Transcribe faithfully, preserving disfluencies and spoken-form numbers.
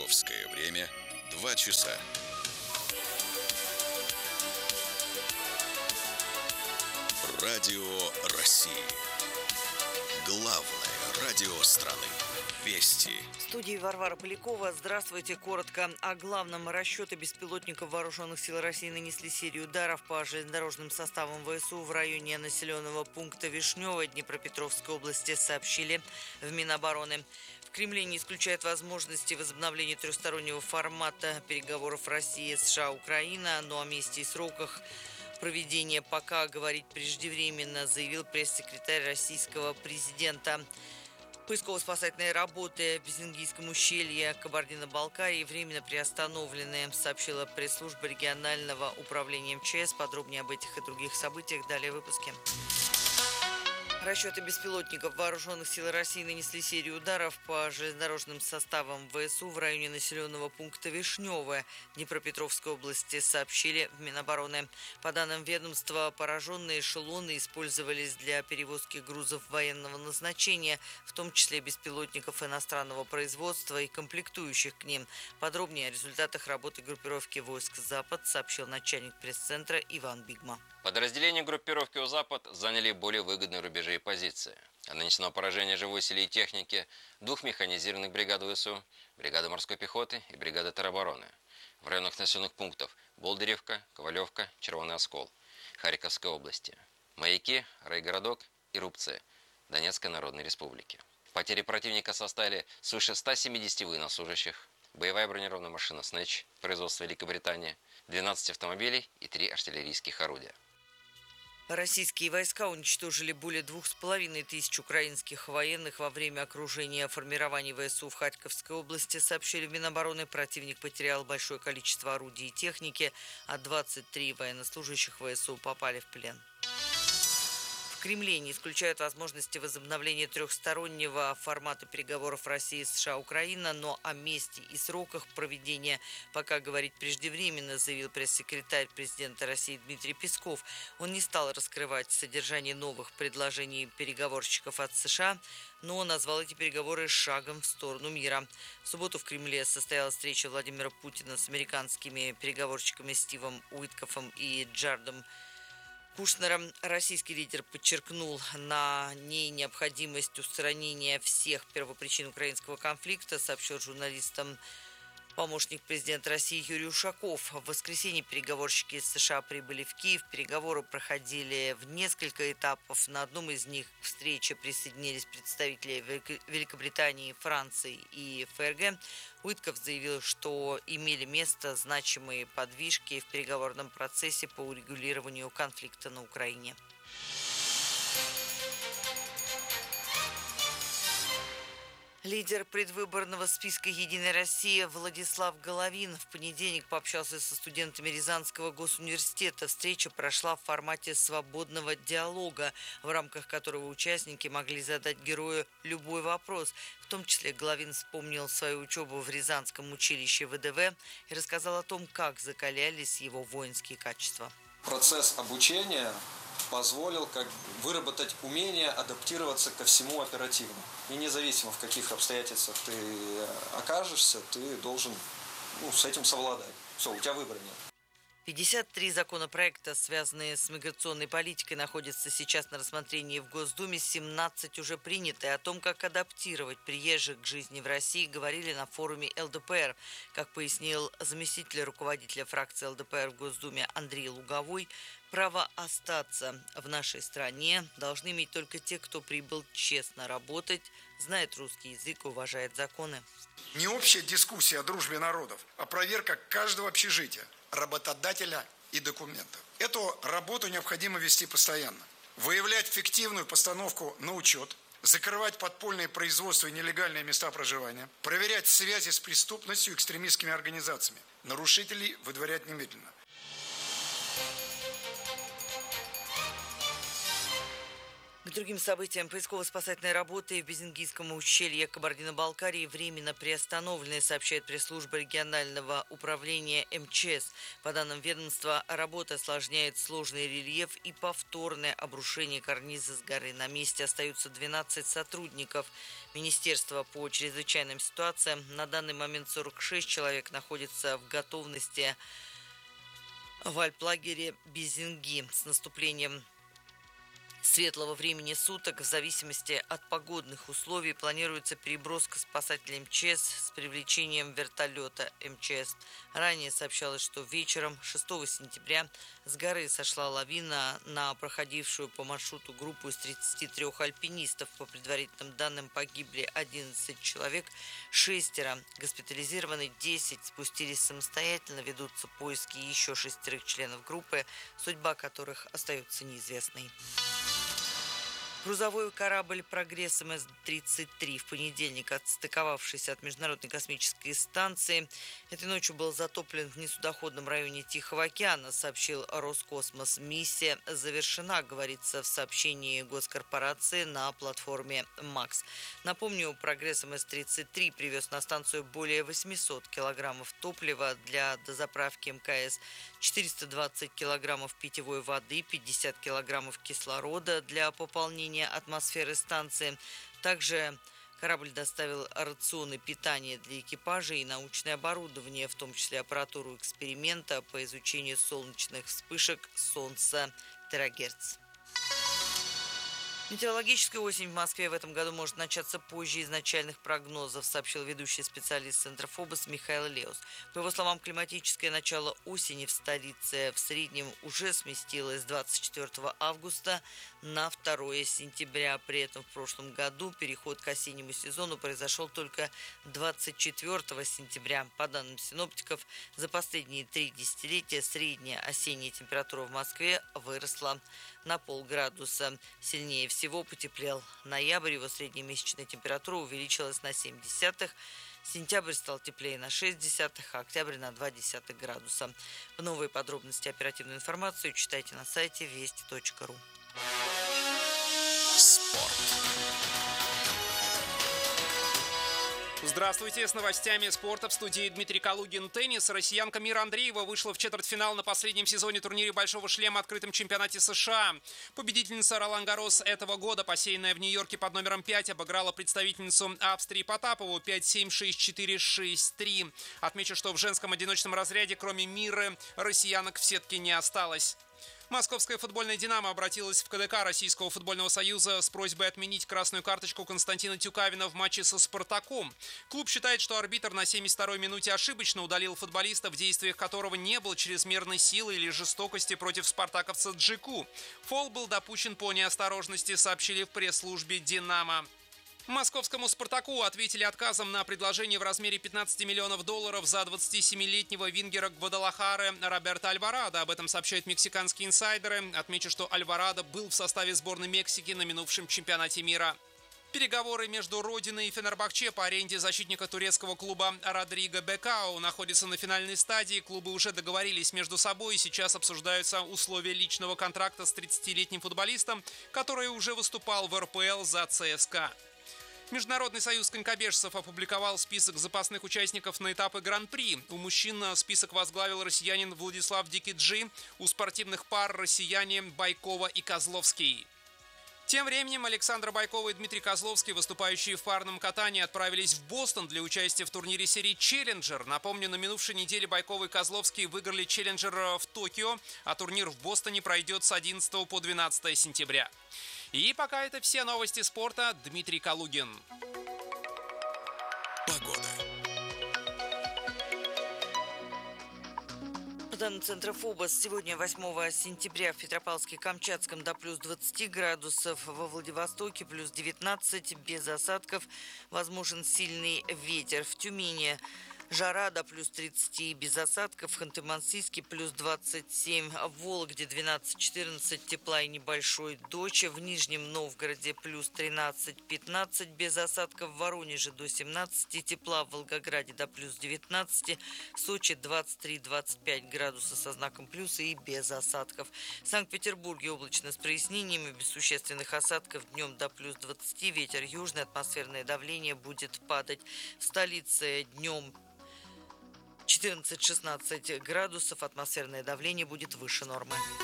Московское время два часа. Радио России. Главное радио страны. Вести. В студии Варвара Полякова. Здравствуйте. Коротко о главном. Расчеты беспилотников Вооруженных сил России нанесли серию ударов по железнодорожным составам ВСУ в районе населенного пункта Вишневое Днепропетровской области, сообщили в Минобороны. В Кремле не исключают возможности возобновления трехстороннего формата переговоров России, США, Украина, но о месте и сроках проведения пока говорить преждевременно, заявил пресс-секретарь российского президента. Поисково-спасательные работы в Безингийском ущелье Кабардино-Балкарии временно приостановлены, сообщила пресс-служба регионального управления МЧС. Подробнее об этих и других событиях далее в выпуске. Расчеты беспилотников Вооруженных сил России нанесли серию ударов по железнодорожным составам ВСУ в районе населенного пункта Вишневое Днепропетровской области, сообщили в Минобороны. По данным ведомства, пораженные эшелоны использовались для перевозки грузов военного назначения, в том числе беспилотников иностранного производства и комплектующих к ним. Подробнее о результатах работы группировки войск «Запад» сообщил начальник пресс-центра Иван Бигма. Подразделения группировки у «Запад» заняли более выгодные рубежи и позиции. Нанесено поражение живой силе и техники двух механизированных бригад ВСУ, бригады морской пехоты и бригады теробороны в районах населенных пунктов Болдыревка, Ковалевка, Червоный Оскол Харьковской области, Маяки, Райгородок и Рубцы Донецкой Народной Республики. Потери противника составили свыше ста семидесяти военнослужащих, боевая бронированная машина «Снэч» производства Великобритании, двенадцать автомобилей и три артиллерийских орудия. Российские войска уничтожили более двух с половиной тысяч украинских военных во время окружения формирований ВСУ в Харьковской области, сообщили в Минобороны. Противник потерял большое количество орудий и техники, а двадцать три военнослужащих ВСУ попали в плен. В Кремле не исключают возможности возобновления трехстороннего формата переговоров России, США, Украина, но о месте и сроках проведения пока говорить преждевременно, заявил пресс-секретарь президента России Дмитрий Песков. Он не стал раскрывать содержание новых предложений переговорщиков от США, но назвал эти переговоры шагом в сторону мира. В субботу в Кремле состоялась встреча Владимира Путина с американскими переговорщиками Стивом Уиткофом и Джаредом Кушнером. Российский лидер подчеркнул на ней необходимость устранения всех первопричин украинского конфликта, сообщил журналистам помощник президента России Юрий Ушаков. В воскресенье переговорщики из США прибыли в Киев. Переговоры проходили в несколько этапов. На одном из них к встрече присоединились представители Великобритании, Франции и ФРГ. Уитков заявил, что имели место значимые подвижки в переговорном процессе по урегулированию конфликта на Украине. Лидер предвыборного списка «Единая Россия» Владислав Головин в понедельник пообщался со студентами Рязанского госуниверситета. Встреча прошла в формате свободного диалога, в рамках которого участники могли задать герою любой вопрос. В том числе Головин вспомнил свою учебу в Рязанском училище ВДВ и рассказал о том, как закалялись его воинские качества. Процесс обучения позволил как выработать умение адаптироваться ко всему оперативно. И независимо, в каких обстоятельствах ты окажешься, ты должен ну, с этим совладать. Все, у тебя выбора нет. пятьдесят три законопроекта, связанные с миграционной политикой, находятся сейчас на рассмотрении в Госдуме. семнадцать уже приняты. О том, как адаптировать приезжих к жизни в России, говорили на форуме ЛДПР. Как пояснил заместитель руководителя фракции ЛДПР в Госдуме Андрей Луговой, право остаться в нашей стране должны иметь только те, кто прибыл честно работать, знает русский язык и уважает законы. Не общая дискуссия о дружбе народов, а проверка каждого общежития, работодателя и документов. Эту работу необходимо вести постоянно. Выявлять фиктивную постановку на учет, закрывать подпольные производства и нелегальные места проживания, проверять связи с преступностью и экстремистскими организациями. Нарушителей выдворять немедленно. К другим событиям. Поисково-спасательные работы в Безингийском ущелье Кабардино-Балкарии временно приостановлены, сообщает пресс-служба регионального управления эм че эс. По данным ведомства, работа осложняет сложный рельеф и повторное обрушение карниза с горы. На месте остаются двенадцать сотрудников Министерства по чрезвычайным ситуациям. На данный момент сорок шесть человек находятся в готовности в альплагере Безинги. С наступлением светлого времени суток в зависимости от погодных условий планируется переброска спасателей эм че эс с привлечением вертолета эм че эс. Ранее сообщалось, что вечером шестого сентября с горы сошла лавина. На проходившую по маршруту группу из тридцати трёх альпинистов. По предварительным данным погибли одиннадцать человек, шестеро госпитализированы, десять спустились самостоятельно. Ведутся поиски еще шестерых членов группы, судьба которых остается неизвестной. Грузовой корабль «Прогресс» эм эс тридцать три в понедельник, отстыковавшийся от Международной космической станции, этой ночью был затоплен в несудоходном районе Тихого океана, сообщил Роскосмос. Миссия завершена, говорится в сообщении госкорпорации на платформе Макс. Напомню, «Прогресс» эм эс тридцать три привез на станцию более восемьсот килограммов топлива для дозаправки эм ка эс, четыреста двадцать килограммов питьевой воды, пятьдесят килограммов кислорода для пополнения атмосферы станции. Также корабль доставил рационы питания для экипажа и научное оборудование, в том числе аппаратуру эксперимента по изучению солнечных вспышек солнца терагерц. Метеорологическая осень в Москве в этом году может начаться позже изначальных прогнозов, сообщил ведущий специалист Центра ФОБОС Михаил Леус. По его словам, климатическое начало осени в столице в среднем уже сместилось с двадцать четвёртого августа на второе сентября. При этом в прошлом году переход к осеннему сезону произошел только двадцать четвёртого сентября. По данным синоптиков, за последние три десятилетия средняя осенняя температура в Москве выросла на полградуса. Сильнее всего потеплел ноябрь, его средняя месячная температура увеличилась на семь десятых. Сентябрь стал теплее на шесть десятых, а октябрь на два десятых градуса. В новые подробности, оперативную информацию читайте на сайте вести точка ру. Спорт. Здравствуйте, с новостями спорта в студии Дмитрий Калугин. Теннис. Россиянка Мира Андреева вышла в четвертьфинал на последнем сезоне турнире «Большого шлема» открытом чемпионате США. Победительница Ролан Гаррос этого года, посеянная в Нью-Йорке под номером пять, обыграла представительницу Австрии Потапову пять семь, шесть четыре, шесть три. Отмечу, что в женском одиночном разряде, кроме Миры, россиянок в сетке не осталось. Московская футбольная «Динамо» обратилась в ка дэ ка Российского футбольного союза с просьбой отменить красную карточку Константина Тюкавина в матче со «Спартаком». Клуб считает, что арбитр на семьдесят второй минуте ошибочно удалил футболиста, в действиях которого не было чрезмерной силы или жестокости против спартаковца Джику. Фол был допущен по неосторожности, сообщили в пресс-службе «Динамо». Московскому «Спартаку» ответили отказом на предложение в размере пятнадцати миллионов долларов за двадцатисемилетнего вингера Гвадалахары Роберто Альварадо. Об этом сообщают мексиканские инсайдеры. Отмечу, что Альварадо был в составе сборной Мексики на минувшем чемпионате мира. Переговоры между Родиной и Фенербахче по аренде защитника турецкого клуба Родриго Бекау находятся на финальной стадии. Клубы уже договорились между собой и сейчас обсуждаются условия личного контракта с тридцатилетним футболистом, который уже выступал в эр пэ эл за цэ эс ка. Международный союз конькобежцев опубликовал список запасных участников на этапы Гран-при. У мужчин список возглавил россиянин Владислав Дикиджи, у спортивных пар россияне Байкова и Козловский. Тем временем Александра Байкова и Дмитрий Козловский, выступающие в парном катании, отправились в Бостон для участия в турнире серии «Челленджер». Напомню, на минувшей неделе Байкова и Козловский выиграли «Челленджер» в Токио, а турнир в Бостоне пройдет с одиннадцатого по двенадцатое сентября. И пока это все новости спорта. Дмитрий Калугин. Погода. По данным Центра ФОБОС, сегодня, восьмого сентября, в Петропавловске-Камчатском до плюс двадцати градусов, во Владивостоке плюс девятнадцать, без осадков, возможен сильный ветер. В Тюмени Жара до плюс тридцать без осадков. В Ханты-Мансийске плюс двадцать семь. В Вологде двенадцать-четырнадцать тепла и небольшой дождь. В Нижнем Новгороде плюс тринадцать-пятнадцать без осадков. В Воронеже до семнадцати тепла. В Волгограде до плюс девятнадцати. В Сочи двадцать три - двадцать пять градусов со знаком плюса и без осадков. В Санкт-Петербурге облачно с прояснениями, без существенных осадков. Днем до плюс двадцати. Ветер южный, атмосферное давление будет падать. В столице днем четырнадцать-шестнадцать градусов, атмосферное давление будет выше нормы.